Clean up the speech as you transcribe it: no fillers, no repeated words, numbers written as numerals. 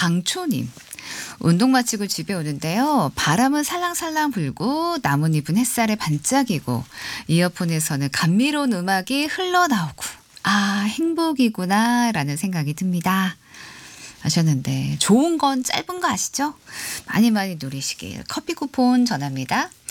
강초님. 운동 마치고 집에 오는데요. 바람은 살랑살랑 불고 나뭇잎은 햇살에 반짝이고 이어폰에서는 감미로운 음악이 흘러나오고 아 행복이구나 라는 생각이 듭니다. 하셨는데 좋은 건 짧은 거 아시죠? 많이 많이 누리시길 커피 쿠폰 전합니다.